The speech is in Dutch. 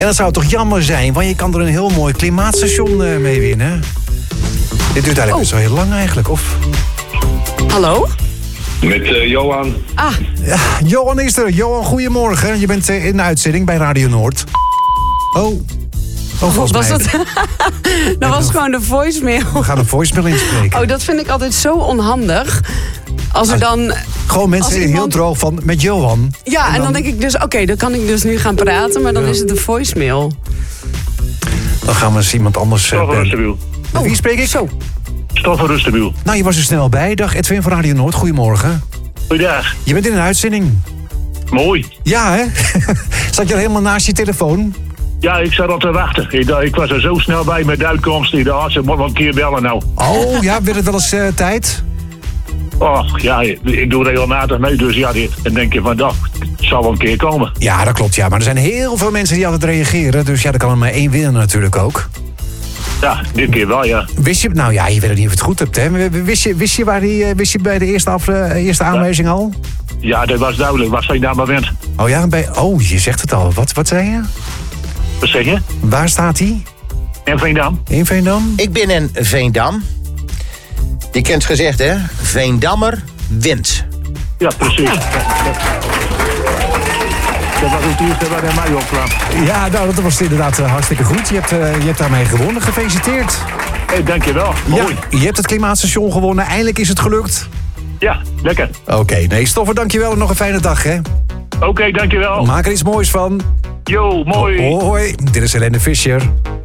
En dat zou toch jammer zijn, want je kan er een heel mooi klimaatstation mee winnen. Dit duurt eigenlijk best wel heel lang eigenlijk, of? Hallo? Met Johan. Ah, Ja, Johan is er. Johan, goedemorgen. Je bent in de uitzending bij Radio Noord. Volgens was mij. dat was gewoon de voicemail. We gaan een voicemail inspreken. Oh, dat vind ik altijd zo onhandig. Als er dan... Gewoon mensen als iemand- heel droog van, met Johan. Ja, en dan denk ik dus, oké, dan kan ik dus nu gaan praten, maar dan is het de voicemail. Dan gaan we eens iemand anders Stoffen bellen. Rustenbuul. Met wie spreek ik? Zo. Stoffen Rustenbuul. Nou, je was er snel bij. Dag Edwin van Radio Noord. Goedemorgen. Goeiedag. Je bent in een uitzending. Mooi. Ja, hè? Zat je al helemaal naast je telefoon? Ja, ik zat al te wachten. Ik was er zo snel bij met de uitkomst. Ik dacht, ze moet wel een keer bellen nou. Oh, ja, werd het wel eens tijd? Och, ja, ik doe regelmatig mee. Dus ja, dan denk je van, het zal wel een keer komen. Ja, dat klopt, ja. Maar er zijn heel veel mensen die altijd reageren. Dus ja, er kan er maar één winnen natuurlijk ook. Ja, dit keer wel, ja. Wist je... Nou ja, je weet niet of je het goed hebt, hè. Maar wist je bij de eerste aanwijzing al? Ja, dat was duidelijk. Wat zijn daar maar bent. Oh ja, je zegt het al. Wat zei je? Wat zeg je? Waar staat hij? En Veendam? In Veendam? Ik ben in Veendam. Je kent het gezegd, hè? Veendammer wint. Ja, precies. Dat was het eerste waar hij mij opkwam. Ja, nou, dat was inderdaad hartstikke goed. Je hebt daarmee gewonnen. Gefeliciteerd. Hey, dankjewel. Mooi. Ja, je hebt het klimaatstation gewonnen. Eindelijk is het gelukt. Ja, lekker. Oké, nee, Stoffer, dankjewel en nog een fijne dag, hè. Oké, dankjewel. Maak er iets moois van. Yo, mooi. Hoi, dit is Helene Fischer.